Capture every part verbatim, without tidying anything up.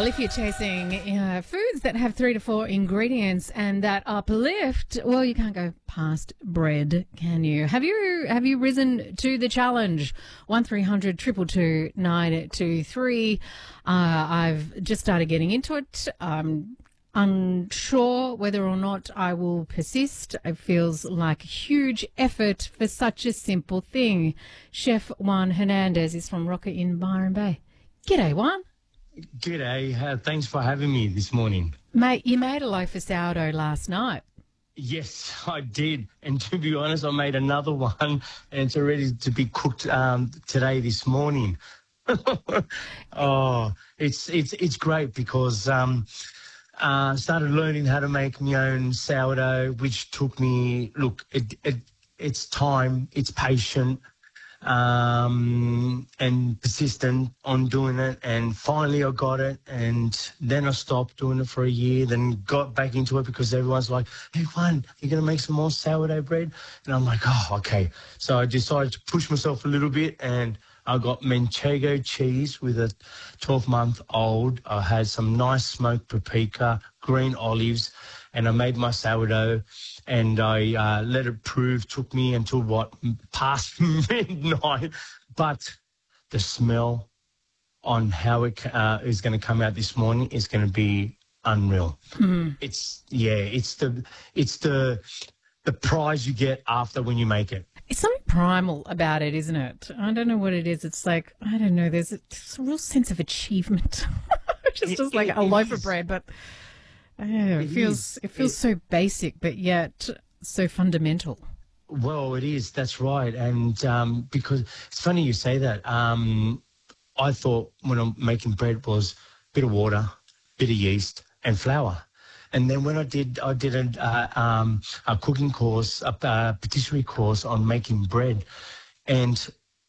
Well, if you're chasing uh, foods that have three to four ingredients and that uplift, well, you can't go past bread, can you? Have you have you risen to the challenge? One three hundred two two two nine two three. Uh, I've just started getting into it. I'm unsure whether or not I will persist. It feels like a huge effort for such a simple thing. Chef Juan Hernandez is from Rocker in Byron Bay. G'day, Juan. G'day. Uh, thanks for having me this morning. Mate, you made a loaf of sourdough last night. Yes, I did. And to be honest, I made another one, and it's ready to be cooked um, today, this morning. oh, it's it's it's great because um, uh, started learning how to make my own sourdough, which took me, look, it, it it's time, it's patient. Um, and persistent on doing it, and finally I got it, and then I stopped doing it for a year, then got back into it because everyone's like, hey Juan, you're going to make some more sourdough bread? And I'm like, oh, okay. So I decided to push myself a little bit, and I got Manchego cheese with a twelve month old. I had some nice smoked paprika, green olives, and I made my sourdough, and I uh, let it prove. Took me until, what, past midnight. But the smell on how it uh, is going to come out this morning is going to be unreal. Mm. It's, yeah, it's the it's the the prize you get after when you make it. It's something primal about it, isn't it? I don't know what it is. It's like, I don't know, there's a, there's a real sense of achievement. Just it, just like it, a loaf is. of bread, but... Yeah, it, it feels is. it feels it, so basic, but yet so fundamental. Well, it is. That's right. And um, because it's funny you say that. Um, I thought when I'm making bread was a bit of water, bit of yeast, and flour. And then when I did, I did a, uh, um, a cooking course, a, a patisserie course on making bread, and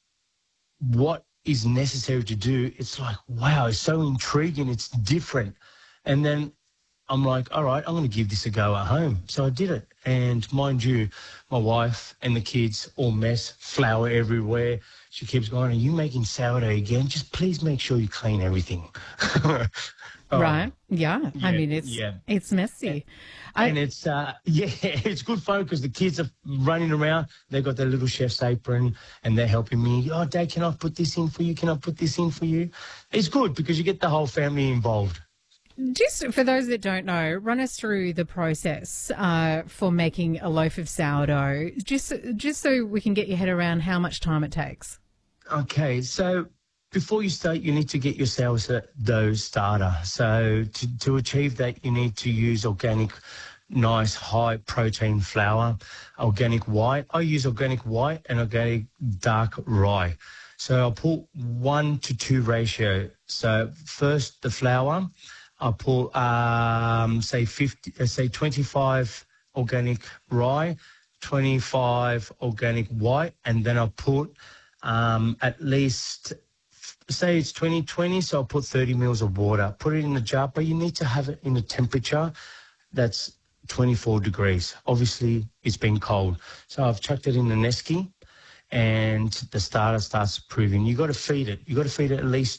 what is necessary to do. It's like, wow, it's so intriguing. It's different, and then I'm like, all right, I'm going to give this a go at home. So I did it. And mind you, my wife and the kids all mess, flour everywhere. She keeps going, are you making sourdough again? Just please make sure you clean everything. oh, right. Yeah. yeah. I mean, it's yeah. it's messy. And, I, and it's, uh, yeah, it's good fun because the kids are running around. They've got their little chef's apron and they're helping me. Oh, Dad, can I put this in for you? Can I put this in for you? It's good because you get the whole family involved. Just for those that don't know, run us through the process uh, for making a loaf of sourdough, just just so we can get your head around how much time it takes. Okay, so before you start, you need to get your sourdough starter. So to, to achieve that, you need to use organic, nice, high-protein flour, organic white. I use organic white and organic dark rye. So I'll put one to two ratio. So first the flour. I'll put, um, say, fifty, uh, say twenty-five organic rye, twenty-five organic white, and then I'll put um, at least, say it's twenty twenty, so I'll put thirty mils of water. Put it in a jar, but you need to have it in a temperature that's twenty-four degrees. Obviously, it's been cold. So I've chucked it in the Nesky, and the starter starts proving. You got to feed it. You got to feed it at least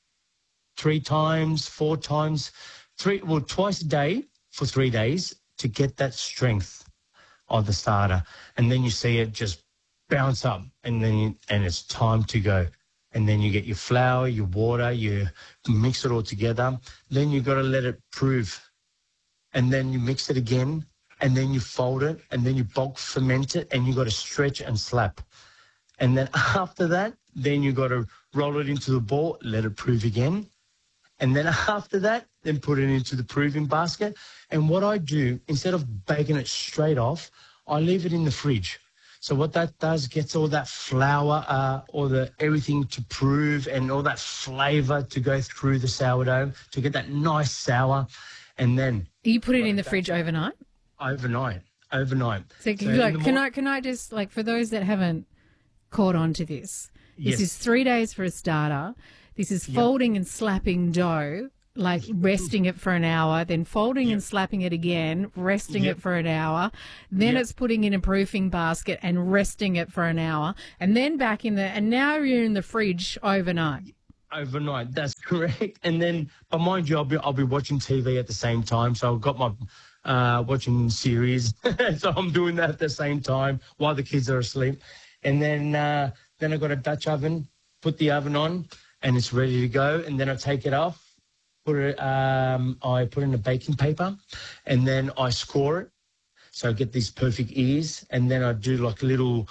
three times, four times, three, well, twice a day for three days to get that strength of the starter. And then you see it just bounce up, and then you, and it's time to go. And then you get your flour, your water, you mix it all together. Then you got to let it prove. And then you mix it again, and then you fold it, and then you bulk ferment it, and you got to stretch and slap. And then after that, then you got to roll it into the ball, let it prove again. And then after that, then put it into the proving basket. And what I do, instead of baking it straight off, I leave it in the fridge. So what that does, gets all that flour, uh, all the everything to prove and all that flavour to go through the sourdough to get that nice sour. And then you put it in the fridge overnight? Overnight, overnight. So, so like, can I can I just, like, for those that haven't caught on to this, this yes. is three days for a starter. This is folding yep. and slapping dough, like resting it for an hour, then folding yep. and slapping it again, resting yep. it for an hour. Then yep. it's putting in a proofing basket and resting it for an hour, and then back in the, and now you're in the fridge overnight. Overnight, that's correct. And then, but mind you, I'll be I'll be watching T V at the same time. So I've got my uh, watching series, so I'm doing that at the same time while the kids are asleep. And then uh, then I've got a Dutch oven. Put the oven on, and it's ready to go. And then I take it off. Put it. Um, I put in a baking paper, and then I score it. So I get these perfect ears, and then I do like little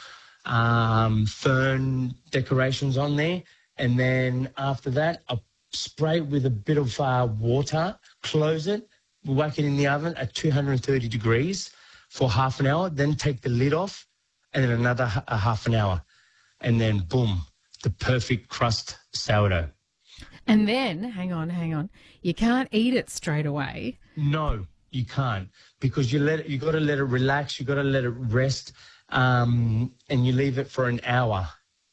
um, fern decorations on there. And then after that, I spray it with a bit of uh, water, close it, whack it in the oven at two hundred thirty degrees for half an hour, then take the lid off, and then another h- a half an hour. And then, boom, the perfect crust sourdough. And then, hang on, hang on, you can't eat it straight away. No, you can't, because you let it, you got to let it relax, you got to let it rest, um, and you leave it for an hour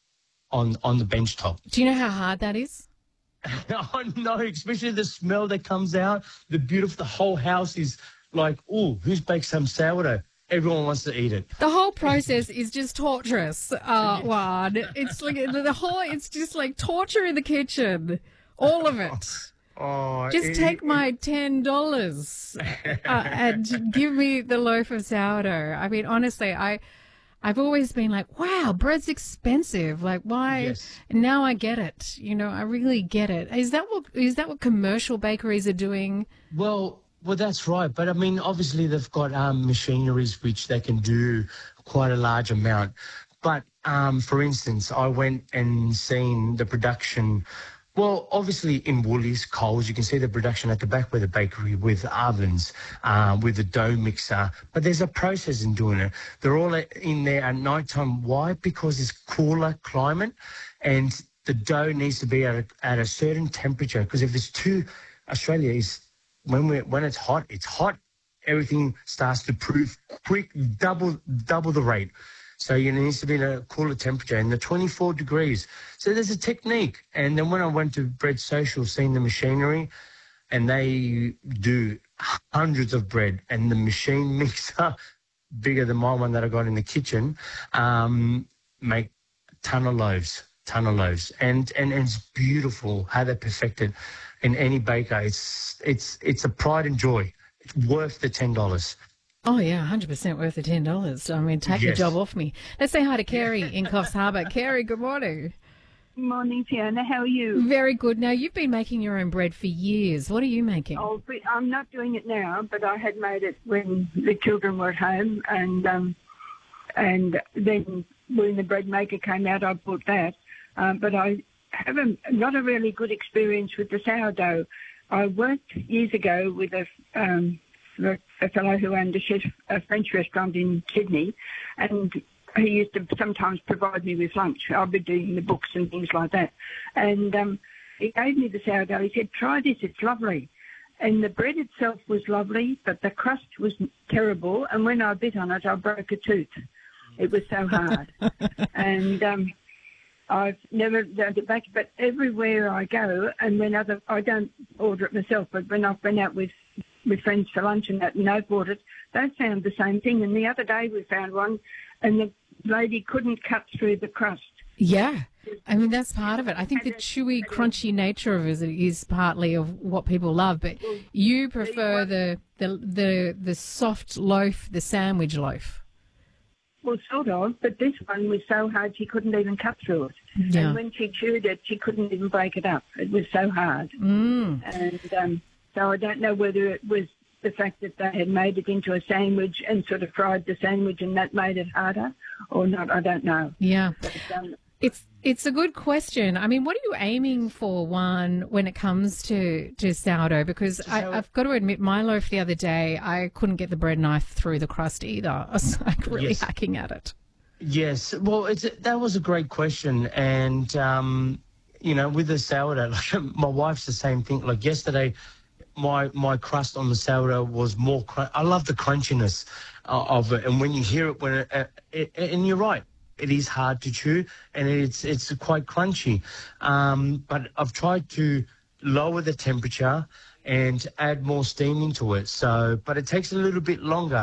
on on the bench top. Do you know how hard that is? Oh no, especially the smell that comes out, the beautiful, the whole house is like, oh, who's baked some sourdough? Everyone wants to eat it. The whole process is just torturous, uh, Juan. It's like the the whole, it's just like torture in the kitchen. All of it. Oh, Just it- take it- my ten dollars uh, and give me the loaf of sourdough. I mean, honestly, I, I've always been like, wow, bread's expensive. Like, why? Yes. And now I get it. You know, I really get it. Is that what is that what commercial bakeries are doing? Well, well, that's right. But I mean, obviously they've got um, machineries which they can do quite a large amount. But um, for instance, I went and seen the production. Well, obviously in Woolies, Coles, you can see the production at the back with the bakery, with ovens, uh, with the dough mixer. But there's a process in doing it. They're all in there at night time. Why? Because it's cooler climate, and the dough needs to be at a, at a certain temperature. Because if it's too, Australia is when we when it's hot, it's hot. Everything starts to proof quick, double double the rate. So it needs to be in a cooler temperature, and the twenty-four degrees. So there's a technique. And then when I went to Bread Social, seeing the machinery, and they do hundreds of bread, and the machine mixer, bigger than my one that I got in the kitchen, um, make a ton of loaves, ton of loaves. And, and, and it's beautiful how they perfect it in any baker. It's, it's, it's a pride and joy. It's worth the ten dollars. Oh, yeah, one hundred percent worth the ten dollars. I mean, take the Yes. job off me. Let's say hi to Kerry in Coffs Harbour. Kerry, good morning. Morning, Fiona. How are you? Very good. Now, you've been making your own bread for years. What are you making? Oh, but I'm not doing it now, but I had made it when the children were at home, and um, and then when the bread maker came out, I bought that. Um, but I have a, not a really good experience with the sourdough. I worked years ago with a um, a fellow who owned a, chef, a French restaurant in Sydney, and he used to sometimes provide me with lunch. I'll be doing the books and things like that. And um, he gave me the sourdough. He said, try this, it's lovely. And the bread itself was lovely, but the crust was terrible. And when I bit on it, I broke a tooth. It was so hard. and um, I've never done it back, but everywhere I go, and when other, I don't order it myself, but when I've been out with with friends for lunch and that, and they've bought it, they found the same thing. And the other day we found one, and the lady couldn't cut through the crust. Yeah. I mean, that's part of it. I think the chewy, crunchy nature of it is partly of what people love, but you prefer the, the, the, the soft loaf, the sandwich loaf. Well, sort of, but this one was so hard she couldn't even cut through it. Yeah. And when she chewed it, she couldn't even break it up. It was so hard. Mm. And um, so I don't know whether it was the fact that they had made it into a sandwich and sort of fried the sandwich and that made it harder or not. I don't know. Yeah. But, um, It's it's a good question. I mean, what are you aiming for, Juan, when it comes to, to sourdough? Because I, I've got to admit, my loaf the other day, I couldn't get the bread knife through the crust either. I was like really Yes. hacking at it. Yes, well, it's that was a great question, and um, you know, with the sourdough, like my wife's the same thing. Like yesterday, my my crust on the sourdough was more. Cr- I love the crunchiness uh, of it, and when you hear it, when it, uh, it, and you're right, it is hard to chew, and it's it's quite crunchy. Um, but I've tried to lower the temperature and add more steam into it. So, but it takes a little bit longer.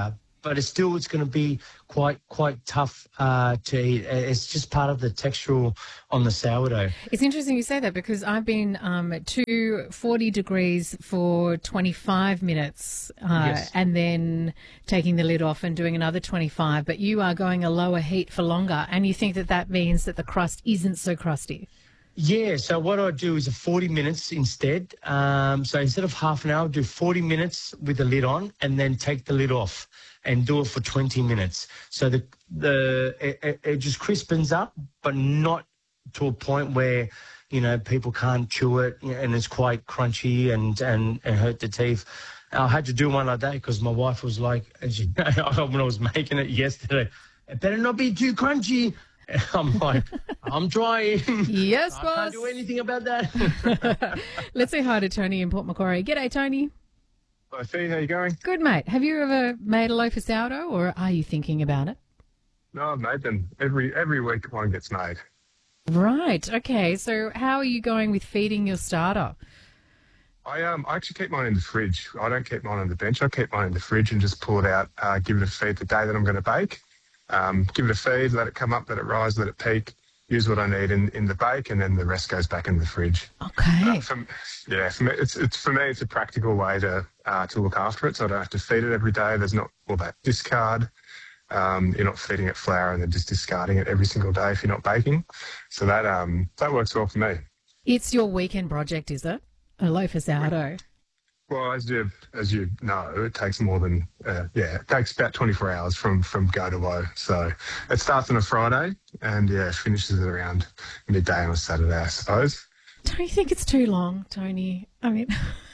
but it's still it's going to be quite quite tough uh, to eat. It's just part of the textural on the sourdough. It's interesting you say that because I've been um, to forty degrees for twenty-five minutes uh, Yes. and then taking the lid off and doing another twenty-five, but you are going a lower heat for longer, and you think that that means that the crust isn't so crusty. Yeah, so what I do is a forty minutes instead. Um, so instead of half an hour, do forty minutes with the lid on and then take the lid off and do it for twenty minutes. So the the it, it- it just crispens up, but not to a point where, you know, people can't chew it and it's quite crunchy and, and, and hurt the teeth. I had to do one like that because my wife was like, as you know, when I was making it yesterday, it better not be too crunchy. I'm like, I'm trying. Yes, I boss. can't do anything about that. Let's say hi to Tony in Port Macquarie. G'day, Tony. Hi, Fee, how you going? Good, mate. Have you ever made a loaf of sourdough, or are you thinking about it? No, I've made them. Every every week one gets made. Right. Okay. So how are you going with feeding your starter? I um I actually keep mine in the fridge. I don't keep mine on the bench. I keep mine in the fridge and just pull it out, uh, give it a feed the day that I'm going to bake. Um, give it a feed, let it come up, let it rise, let it peak. Use what I need in, in the bake, and then the rest goes back in the fridge. Okay. Uh, for, yeah, for me, it's it's for me, it's a practical way to uh, to look after it, so I don't have to feed it every day. There's not all that discard. Um, you're not feeding it flour and then just discarding it every single day if you're not baking. So that um that works well for me. It's your weekend project, is it? A loaf of sourdough. Well, as you as you know, it takes more than uh, yeah, it takes about twenty-four hours from from go to woe. So it starts on a Friday and yeah, finishes at around midday on a Saturday, I suppose. Don't you think it's too long, Tony? I mean,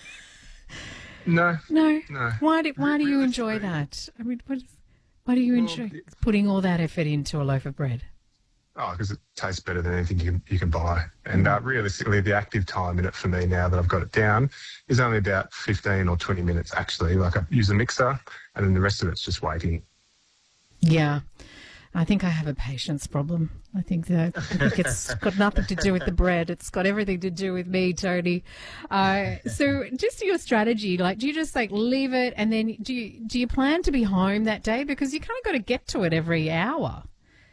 No, no. no. Why do Why do you enjoy Realistically- that? I mean, what is, why do you Well, enjoy it- putting all that effort into a loaf of bread? Oh, because it tastes better than anything you can, you can buy. And uh, realistically, the active time in it for me now that I've got it down is only about fifteen or twenty minutes, actually. Like I use a mixer and then the rest of it's just waiting. Yeah. I think I have a patience problem. I think that I think it's got nothing to do with the bread. It's got everything to do with me, Tony. Uh, so, just your strategy, like, do you just like leave it, and then do you do you plan to be home that day because you kind of got to get to it every hour?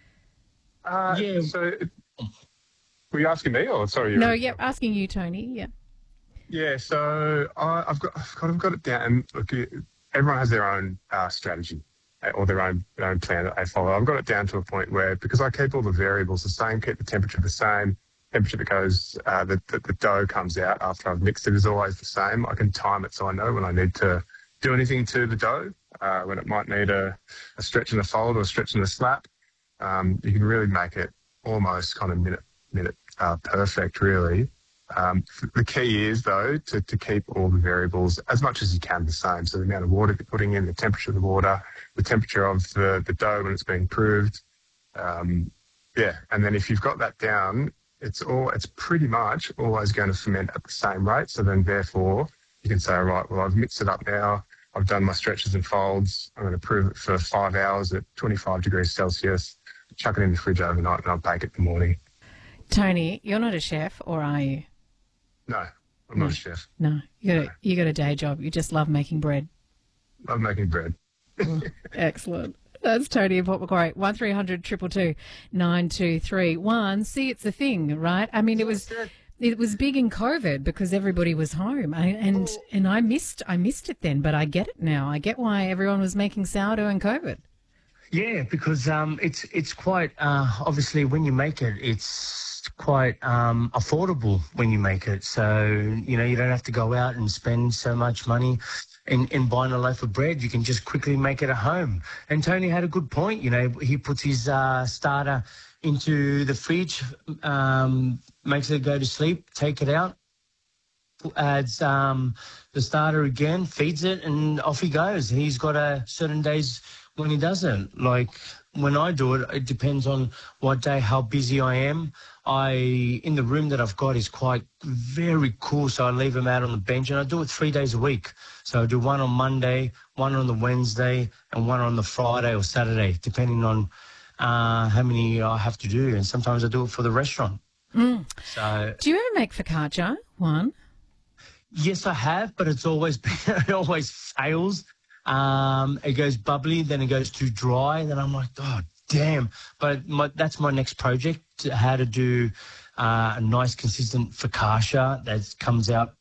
Uh, Yeah. So, it, were you asking me or sorry? you No, were- yeah, asking you, Tony. Yeah. Yeah, so I, I've got I've got I've got it down. And look, you- everyone has their own uh, strategy uh, or their own their own plan that they follow. I've got it down to a point where because I keep all the variables the same, keep the temperature the same, temperature that goes uh, that the, the dough comes out after I've mixed it is always the same. I can time it so I know when I need to do anything to the dough, uh, when it might need a, a stretch and a fold or a stretch and a slap. Um, you can really make it almost kind of minute minute uh, perfect, really. Um, the key is, though, to, to keep all the variables as much as you can the same. So the amount of water you're putting in, the temperature of the water, the temperature of the, the dough when it's being proved. Um, yeah, and then if you've got that down, it's all it's pretty much always going to ferment at the same rate. So then, therefore, you can say, all right, well, I've mixed it up now. I've done my stretches and folds. I'm going to prove it for five hours at twenty-five degrees Celsius. Chuck it in the fridge overnight, and I'll bake it in the morning. Tony, you're not a chef, or are you? No, I'm not a chef. No, you got a, you got a day job. You just love making bread. I'm making bread. Excellent. That's Tony in Port Macquarie. One three hundred two two two nine two three one. See, it's a thing, right? I mean, it was it was big in COVID because everybody was home, I, and and I missed I missed it then, but I get it now. I get why everyone was making sourdough in COVID. Yeah, because um, it's it's quite uh, obviously when you make it, it's quite um, affordable when you make it. So you know you don't have to go out and spend so much money in, in buying a loaf of bread. You can just quickly make it at home. And Tony had a good point. You know, he puts his uh, starter into the fridge, um, makes it go to sleep, take it out, adds um, the starter again, feeds it, and off he goes. He's got a certain days when he doesn't. Like when I do it, it depends on what day, how busy I am. I in the room that I've got is quite very cool, so I leave them out on the bench, and I do it three days a week. So I do one on Monday, one on the Wednesday, and one on the Friday or Saturday, depending on uh, how many I have to do. And sometimes I do it for the restaurant. Mm. So Do you ever make focaccia? One. yes, I have, but it's always been, it always fails. Um, it goes bubbly, then it goes too dry. Then I'm like, oh, damn. But my, that's my next project, how to do uh, a nice, consistent focaccia that comes out